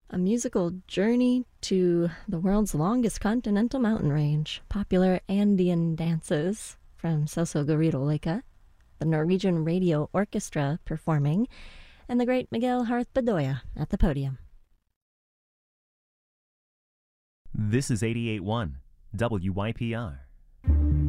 A musical journey to the world's longest continental mountain range, popular Andean dances from Sosogorito-Leka, the Norwegian Radio Orchestra performing, and the great Miguel Harth Bedoya at the podium. This is 88.1 WYPR.